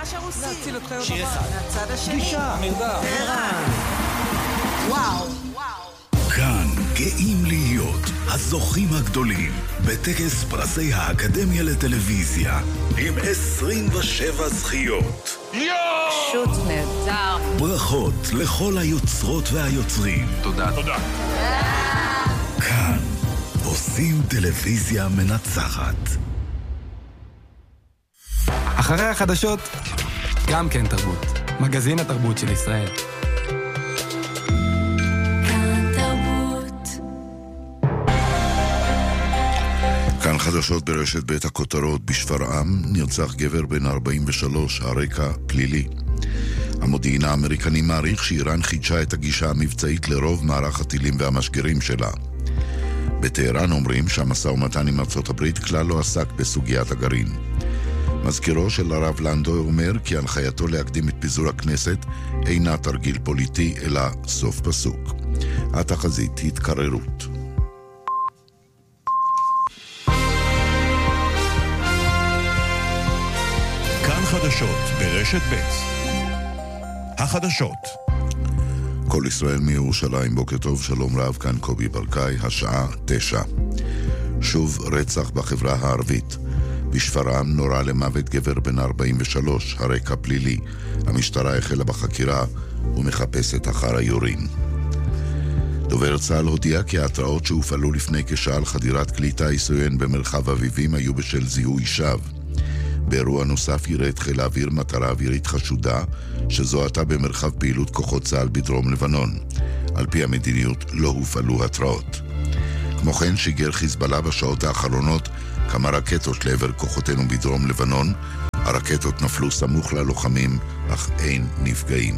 הרוסי. להציל את חיות שיר הבר. אחד. מהצד השני. גישה, מרדף. ערן. וואו. כאן גאים להיות הזוכים הגדולים בטקס פרסי האקדמיה לטלוויזיה עם 27 זכיות. פשוט נהדר. ברכות לכל היוצרות והיוצרים. תודה. כאן עושים טלוויזיה מנצחת. אחרי החדשות, גם כן תרבות. מגזין התרבות של ישראל. כאן חדשות ברשת בית הכותרות. בשפרעם נרצח גבר בן 43, הרקע פלילי. המודיעין האמריקני מעריך שאיראן חידשה את הגישה המבצעית לרוב מערך הטילים והמשגרים שלה. בטהרן אומרים שהמשא ומתן עם ארצות הברית כלל לא עסק בסוגיית הגרעין. מזכירו של הרב לנדו אומר כי הנחייתו להקדים את פיזור הכנסת אינה תרגיל פוליטי אלא סוף פסוק. התחזית התקררות. כאן חדשות ברשת ב'. החדשות. כל ישראל מירושלים, בוקר טוב, שלום רב, כאן קובי ברקאי, השעה 9. שוב רצח בחברה הערבית. בשפרעם נורה למוות גבר בן 43, הרקע פלילי. המשטרה החלה בחקירה ומחפשת אחר היורים. דובר צה"ל הודיע כי ההתראות שהופעלו לפני כשעה על חדירת כלי טיס עוין במרחב אביבים היו בשל זיהוי שווא. באירוע נוסף ירד חיל האוויר מטרה אווירית חשודה שזוהתה במרחב פעילות כוחות צה"ל בדרום לבנון. על פי המדיניות לא הופעלו התראות. כמו כן שיגר חיזבאללה בשעות האחרונות כמה רקטות לעבר כוחותינו בדרום לבנון. הרקטות נפלו סמוך ללוחמים, אך אין נפגעים.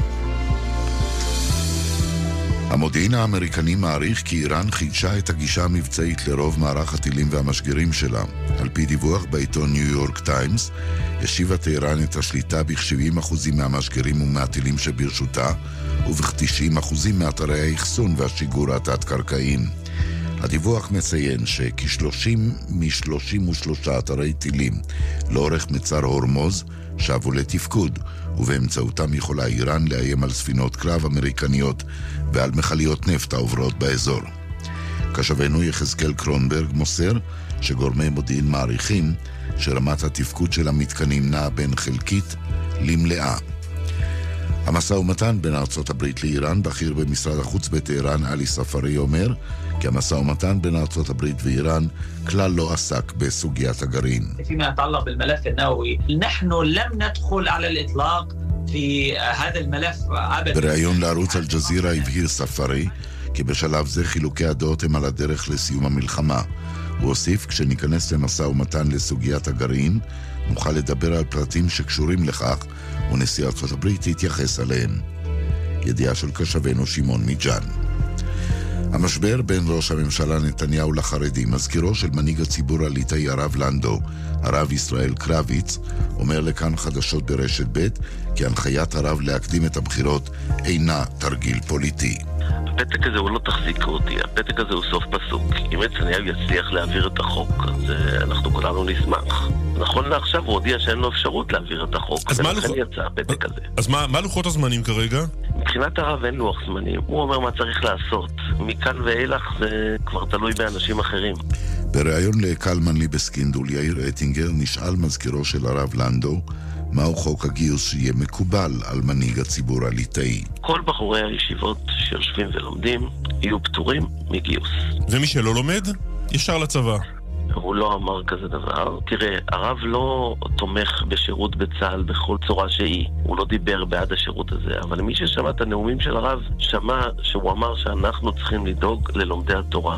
המודיעין האמריקני מעריך כי איראן חידשה את הגישה המבצעית לרוב מערך הטילים והמשגרים שלה. על פי דיווח בעיתון ניו יורק טיימס, השיבה טהרן את השליטה ב-70% מהמשגרים ומהטילים שברשותה, ובכ-90% מאתרי האחסון והשיגור התת-קרקעיים. הדיווח מציין שכ-30 מ-33 אתרי טילים לאורך מצר הורמוז שבו לתפקוד, ובאמצעותם יכולה איראן לאיים על ספינות קרב אמריקניות ועל מכליות נפט העוברות באזור. כשבנו יחזקאל קרונברג מוסר שגורמי מודיעין מעריכים שרמת התפקוד של המתקנים נעה בין חלקית למלאה. המשא ומתן בין ארצות הברית לאיראן, בכיר במשרד החוץ בטהרן עלי ספרי אומר כי המשא ומתן בין ארצות הברית ואיראן כלל לא עסק בסוגיית הגרעין. فيما يتعلق بالملف النووي نحن لم ندخل على الإطلاق في هذا الملف أبدا. בראיון לערוץ אל-ג'זירה הבהיר ספרי כי בשלב זה חילוקי הדעות הם על הדרך לסיום המלחמה. הוא הוסיף, כשניכנס למשא ומתן לסוגיית הגרעין נוכל לדבר על פרטים שקשורים לכך ונשיא ארצות הברית יתייחס עליהם. ידיעה של קשבנו שמעון מיג'אן. המשבר בין ראש הממשלה נתניהו לחרדים, מזכירו של מנהיג הציבור הליטאי הרב לנדו, הרב ישראל קרביץ, אומר לכאן חדשות ברשת ב' כי הנחיית הרב להקדים את הבחירות אינה תרגיל פוליטי. הפתק הזה הוא לא תחזיקו אותי, הפתק הזה הוא סוף פסוק. אם נתניהו יצליח להעביר את החוק, אז אנחנו כולנו נשמח. נכון לעכשיו הוא הודיע שאין לו אפשרות להעביר את החוק, ולכן יצא הפתק הזה. אז מה לוחות הזמנים כרגע? מבחינת הרב אין לוח זמנים, הוא אומר מה צריך לעשות. מכאן ואילך זה כבר תלוי באנשים אחרים. בריאיון לקלמן ליבסקינדול, יאיר אטינגר נשאל מזכירו של הרב לנדו מהו חוק הגיוס שיהיה מקובל על מנהיג הציבור הליטאי. כל בחורי הישיבות שיושבים ולומדים יהיו פטורים מגיוס. ומי שלא לומד, ישר לצבא. הוא לא אמר כזה דבר. תראה, הרב לא תומך בשירות בצה"ל בכל צורה שהיא. הוא לא דיבר בעד השירות הזה. אבל מי ששמע את הנאומים של הרב, שמע שהוא אמר שאנחנו צריכים לדאוג ללומדי התורה.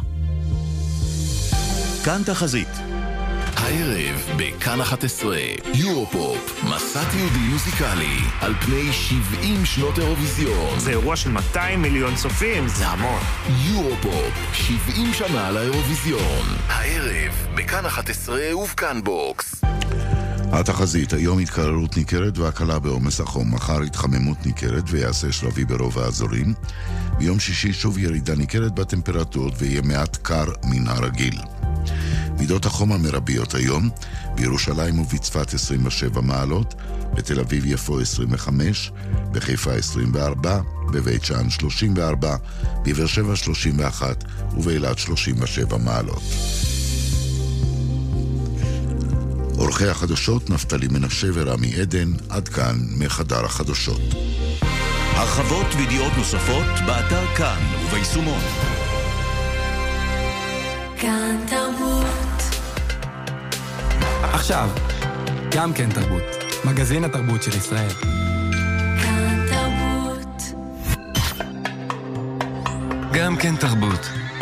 כאן תחזית. הערב בכאן 11 יורופופ, מסע תיעודי מוזיקלי על פני 70 שנות אירוויזיון. זה אירוע של 200 מיליון צופים, זה המון. יורופופ, 70 שנה לאירוויזיון. הערב בכאן 11 ובכאן בוקס. התחזית, היום התקררות ניכרת והקלה בעומס החום, מחר התחממות ניכרת ויעשה שלבי ברוב האזורים. ביום שישי שוב ירידה ניכרת בטמפרטורות ויהיה מעט קר מן הרגיל. מידות החום המרביות היום, בירושלים ובצפת 27 מעלות, בתל אביב יפו 25, בחיפה 24, בבית שאן 34, בבאר שבע 31 ובאילת 37 מעלות. עורכי החדשות נפתלי מנשה ורמי עדן, עד כאן מחדר החדשות. הרחבות וידיעות נוספות באתר כאן וביישומון. כאן תרבות. עכשיו, גם כן תרבות. מגזין התרבות של ישראל. כאן תרבות. גם כן תרבות.